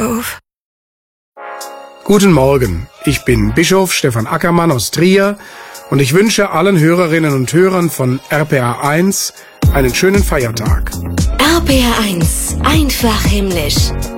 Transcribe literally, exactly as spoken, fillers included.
Auf. Guten Morgen, ich bin Bischof Stefan Ackermann aus Trier und ich wünsche allen Hörerinnen und Hörern von R P R eins einen schönen Feiertag. R P R eins, einfach himmlisch.